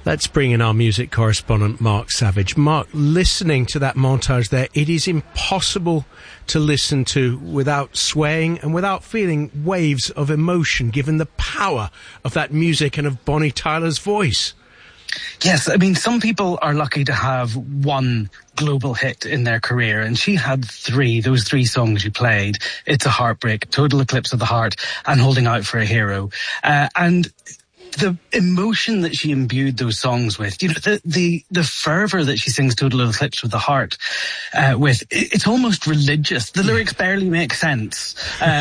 Let's bring in our music correspondent, Mark Savage. Mark, listening to that montage there, it is impossible to listen to without swaying and without feeling waves of emotion, given the power of that music and of Bonnie Tyler's voice. Yes, I mean, some people are lucky to have one global hit in their career, and she had three. Those three songs you played: It's a Heartbreak, Total Eclipse of the Heart, and Holding Out for a Hero. And the emotion that she imbued those songs with, you know, the fervor that she sings Total Eclipse of the Heart with, it's almost religious. The lyrics barely make sense,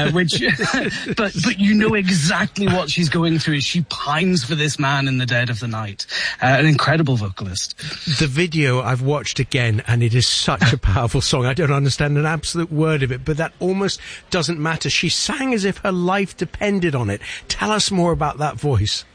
but you know exactly what she's going through. She pines for this man in the dead of the night. An incredible vocalist. The video I've watched again, and it is such a powerful song. I don't understand an absolute word of it, but that almost doesn't matter. She sang as if her life depended on it. Tell us more about that voice.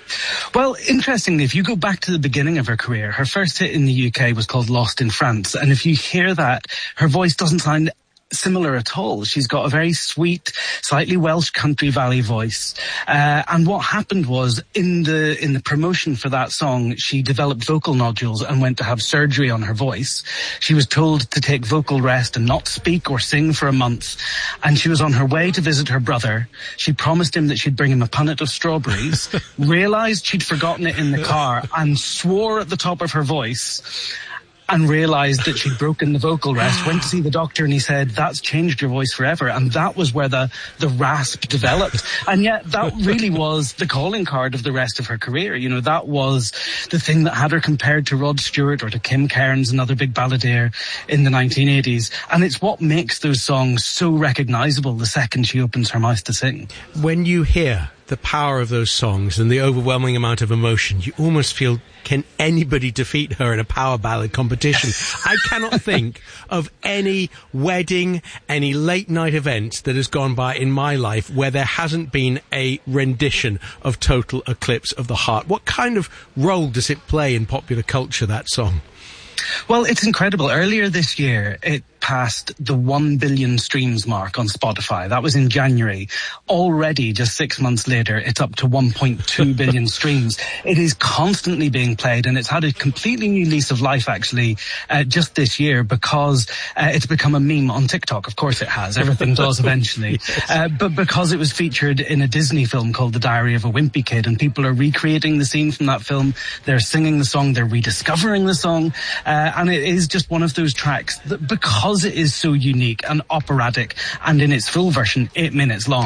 Well, interestingly, if you go back to the beginning of her career, her first hit in the UK was called Lost in France. And if you hear that, her voice doesn't sound similar at all. She's got a very sweet, slightly Welsh country valley voice. And what happened was, in the promotion for that song, she developed vocal nodules and went to have surgery on her voice. She was told to take vocal rest and not speak or sing for a month. And she was on her way to visit her brother. She promised him that she'd bring him a punnet of strawberries, realised she'd forgotten it in the car, and swore at the top of her voice, and realised that she'd broken the vocal rest, went to see the doctor, and he said, that's changed your voice forever. And that was where the rasp developed. And yet that really was the calling card of the rest of her career. You know, that was the thing that had her compared to Rod Stewart or to Kim Cairns, another big balladeer in the 1980s. And it's what makes those songs so recognisable the second she opens her mouth to sing. When you hear the power of those songs and the overwhelming amount of emotion, you almost feel, can anybody defeat her in a power ballad competition? I cannot think of any wedding, any late night event that has gone by in my life where there hasn't been a rendition of Total Eclipse of the Heart. What kind of role does it play in popular culture, that song? Well, it's incredible. Earlier this year, it passed the 1 billion streams mark on Spotify. That was in January. Already, just 6 months later, it's up to 1.2 billion streams. It is constantly being played, and it's had a completely new lease of life, actually, just this year, because it's become a meme on TikTok. Of course it has. Everything does eventually. Yes. But because it was featured in a Disney film called The Diary of a Wimpy Kid, and people are recreating the scene from that film. They're singing the song. They're rediscovering the song. And it is just one of those tracks that, because it is so unique and operatic, and in its full version, 8 minutes long,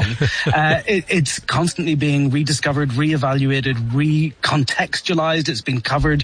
it's constantly being rediscovered, reevaluated, recontextualized. It's been covered